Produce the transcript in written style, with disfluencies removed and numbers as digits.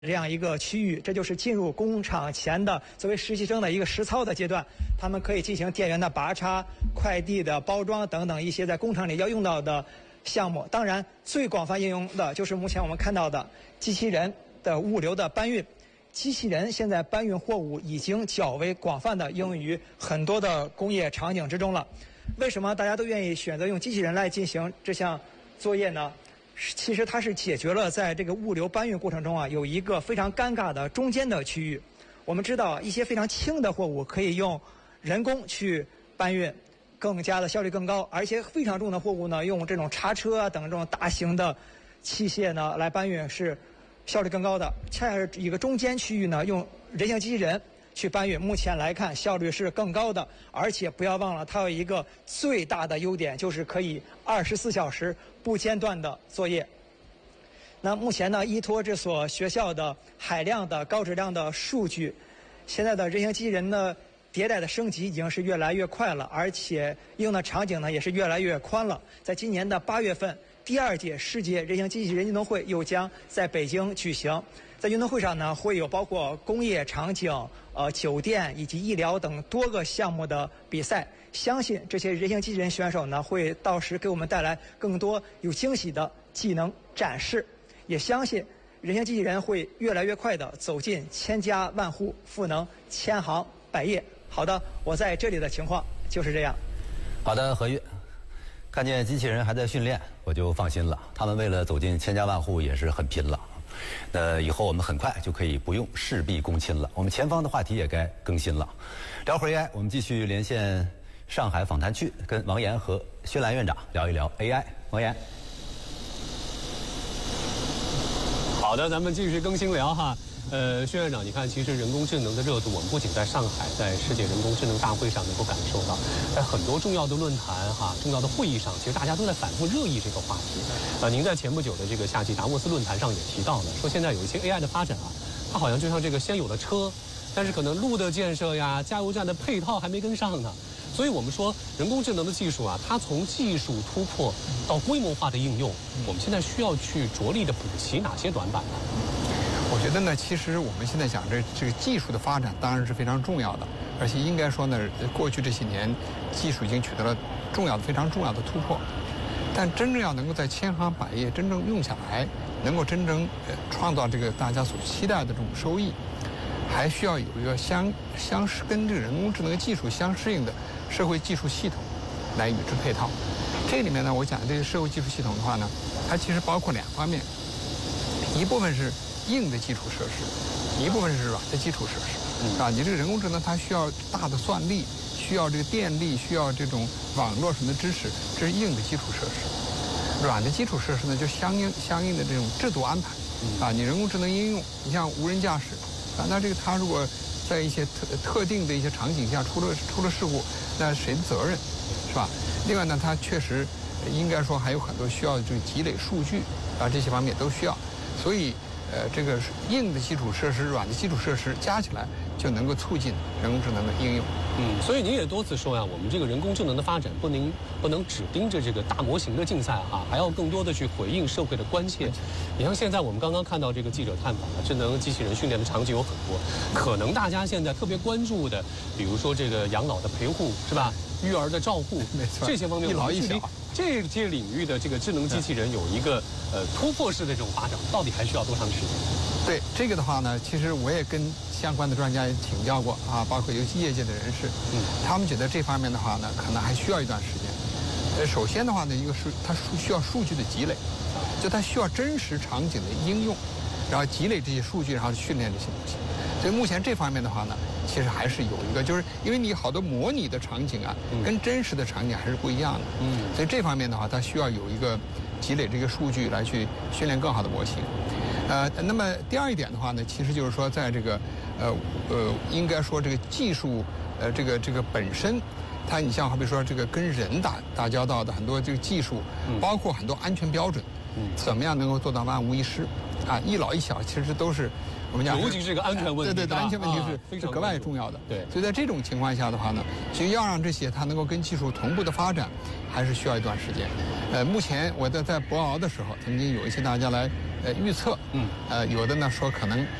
这样一个区域，这就是进入工厂前的作为实习生的一个实操的阶段，他们可以进行电源的拔插、快递的包装等等一些在工厂里要用到的项目。当然，最广泛应用的就是目前我们看到的机器人的物流的搬运。机器人现在搬运货物已经较为广泛的应用于很多的工业场景之中了。为什么大家都愿意选择用机器人来进行这项作业呢？其实它是解决了在这个物流搬运过程中有一个非常尴尬的中间的区域。我们知道一些非常轻的货物可以用人工去搬运，更加的效率更高，而一些非常重的货物呢，用这种叉车等这种大型的器械呢来搬运是效率更高的。恰恰是一个中间区域呢，用人形机器人去搬运，目前来看效率是更高的，而且不要忘了它有一个最大的优点，就是可以24小时不间断的作业。那目前呢，依托这所学校的海量的高质量的数据，现在的人形机器人的迭代的升级已经是越来越快了，而且应用的场景呢也是越来越宽了。在今年的8月份，第2届世界人形机器人运动会又将在北京举行。在运动会上呢，会有包括工业场景、酒店以及医疗等多个项目的比赛。相信这些人形机器人选手呢，会到时给我们带来更多有惊喜的技能展示。也相信人形机器人会越来越快地走进千家万户，赋能千行百业。好的，我在这里的情况就是这样。 好的，何玉，看见机器人还在训练，我就放心了。他们为了走进千家万户也是很拼了。那以后我们很快就可以不用事必躬亲了。我们前方的话题也该更新了。聊会儿 AI， 我们继续连线上海访谈区，跟王岩和薛兰院长聊一聊 AI。王岩， 好的，咱们继续更新聊哈。薛院长，你看，其实人工智能的热度，我们不仅在上海，在世界人工智能大会上能够感受到，在很多重要的论坛重要的会议上，其实大家都在反复热议这个话题。您在前不久的这个夏季达沃斯论坛上也提到了，说现在有一些 AI 的发展它好像就像这个先有的车，但是可能路的建设呀、加油站的配套还没跟上呢。所以我们说，人工智能的技术它从技术突破到规模化的应用，我们现在需要去着力的补齐哪些短板呢？ 我觉得呢，其实我们现在讲这个技术的发展当然是非常重要的，而且应该说呢，过去这些年技术已经取得了非常重要的突破，但真正要能够在千行百业真正用下来，能够真正创造这个大家所期待的这种收益，还需要有一个跟这个人工智能技术相适应的社会技术系统来与之配套。这里面呢，我讲这个社会技术系统的话呢，它其实包括2方面，一部分是硬的基础设施，一部分是软的基础设施，你这个人工智能它需要大的算力，需要这个电力，需要这种网络什么的支持，这是硬的基础设施。软的基础设施呢，就相应的这种制度安排，你人工智能应用，你像无人驾驶，那这个它如果在一些特定的一些场景下出了事故，那谁的责任，是吧？另外呢，它确实应该说还有很多需要这个积累数据，这些方面都需要，所以。这个硬的基础设施、软的基础设施加起来，就能够促进人工智能的应用。 所以您也多次说我们这个人工智能的发展不能只盯着这个大模型的竞赛还要更多的去回应社会的关切。你像现在我们刚刚看到这个记者探访智能机器人训练的场景有很多，可能大家现在特别关注的，比如说这个养老的陪护是吧？育儿的照护， 没错， 这些方面一老一小。 这些领域的这个智能机器人有一个突破式的这种发展，到底还需要多长时间？ 对这个的话呢，其实我也跟相关的专家也请教过包括尤其业界的人士，他们觉得这方面的话呢，可能还需要一段时间。首先的话呢，一个是它需要数据的积累，就它需要真实场景的应用，然后积累这些数据，然后训练这些东西。所以目前这方面的话呢，其实还是有一个，就是因为你好多模拟的场景跟真实的场景还是不一样的。所以这方面的话，它需要有一个积累这个数据来去训练更好的模型。那么第二一点的话呢，其实就是说，在这个应该说这个技术这个本身，你像好比说这个跟人打交道的很多这个技术，包括很多安全标准，怎么样能够做到万无一失一老一小，其实都是我们讲， 尤其是个安全问题， 对，安全问题是格外重要的。 对， 所以在这种情况下的话呢，其实要让这些它能够跟技术同步的发展，还是需要一段时间。目前我在博鳌的时候，曾经有一些大家来预测，有的呢说可能